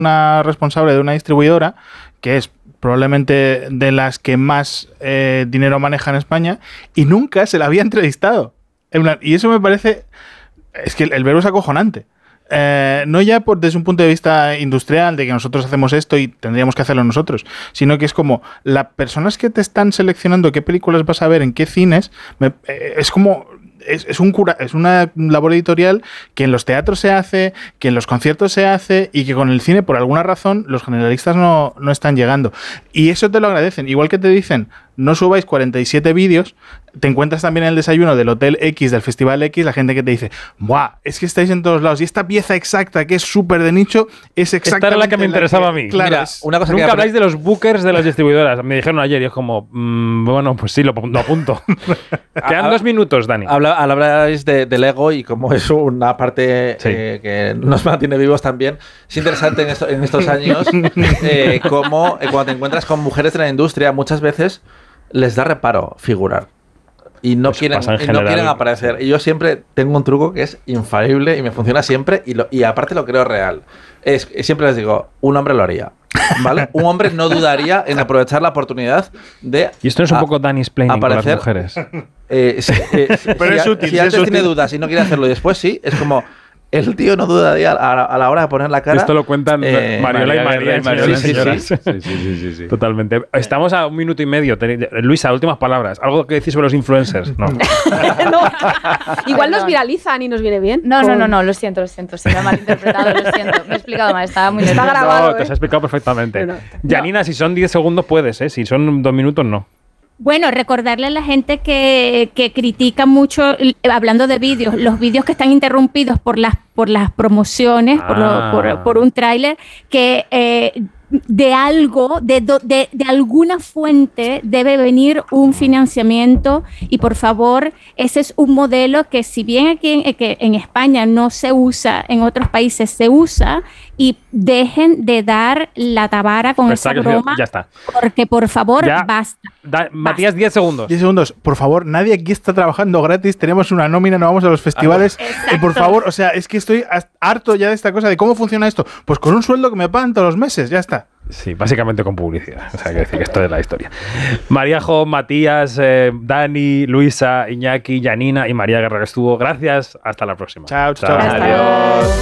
una responsable de una distribuidora que es probablemente de las que más dinero maneja en España y nunca se la había entrevistado. Y eso me parece... Es que el verbo es acojonante. No ya desde un punto de vista industrial, de que nosotros hacemos esto y tendríamos que hacerlo nosotros, sino que es como las personas que te están seleccionando qué películas vas a ver, en qué cines, es como... Es una labor editorial que en los teatros se hace, que en los conciertos se hace y que con el cine, por alguna razón, los generalistas no están llegando. Y eso te lo agradecen. Igual que te dicen, no subáis 47 vídeos, te encuentras también en el desayuno del Hotel X, del Festival X, la gente que te dice, ¡buah! Es que estáis en todos lados. Y esta pieza exacta, que es súper de nicho, es exactamente... Esta era la que me interesaba a mí. Claro, mira, una cosa nunca que habláis de los bookers de las distribuidoras. Me dijeron ayer y es como, bueno, pues sí, lo apunto. Quedan 2 minutos, Dani. Habláis del ego y cómo es una parte que nos mantiene vivos también. Es interesante en estos años cómo cuando te encuentras con mujeres de la industria, muchas veces les da reparo figurar. Y no quieren aparecer. Y yo siempre tengo un truco que es infalible y me funciona siempre y aparte lo creo real. Siempre les digo, un hombre lo haría. ¿Vale? Un hombre no dudaría en aprovechar la oportunidad de... Y esto no es un poco Danny's planning con las mujeres. Pero es útil. Si antes tiene dudas y no quiere hacerlo y después sí, es como... El tío no dudaría a la hora de poner la cara. Esto lo cuentan Mariola y María. Sí. Totalmente. Estamos a 1 minuto y medio. Luisa, últimas palabras. ¿Algo que decís sobre los influencers? No. No. Igual nos viralizan y nos viene bien. No, lo siento. Se me ha malinterpretado, lo siento. Me he explicado mal, estaba muy Está nerviosa. grabado. No, te has explicado perfectamente. No. Janina, si son 10 segundos puedes, si son 2 minutos no. Bueno, recordarle a la gente que critica mucho, hablando de vídeos, los vídeos que están interrumpidos por las promociones, por un tráiler, que de alguna fuente debe venir un financiamiento y por favor, ese es un modelo que si bien aquí en España no se usa, en otros países se usa y dejen de dar la tabara con esa broma. Ya está. Porque por favor, basta. Matías, 10 segundos. 10 segundos. Por favor, nadie aquí está trabajando gratis. Tenemos una nómina, no vamos a los festivales. Por favor, o sea, es que estoy harto ya de esta cosa de cómo funciona esto. Pues con un sueldo que me pagan todos los meses, ya está. Sí, básicamente con publicidad. O sea, que decir que esto es la historia. Maríajo, Matías, Dani, Luisa, Iñaki, Janina y María Guerrero estuvo. Gracias. Hasta la próxima. Chao. Adiós.